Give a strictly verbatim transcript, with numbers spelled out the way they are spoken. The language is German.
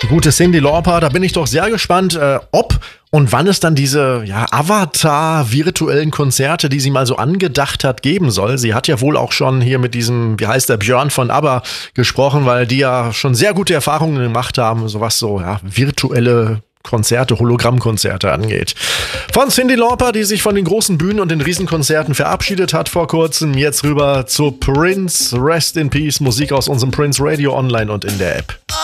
Die gute Cyndi Lauper, da bin ich doch sehr gespannt, äh, ob und wann es dann diese ja, Avatar-virtuellen Konzerte, die sie mal so angedacht hat, geben soll. Sie hat ja wohl auch schon hier mit diesem, wie heißt der, Björn von ABBA gesprochen, weil die ja schon sehr gute Erfahrungen gemacht haben, so was so ja, virtuelle Konzerte, Hologrammkonzerte angeht. Von Cyndi Lauper, die sich von den großen Bühnen und den Riesenkonzerten verabschiedet hat vor kurzem, jetzt rüber zu Prince, Rest in Peace, Musik aus unserem Prince Radio online und in der App.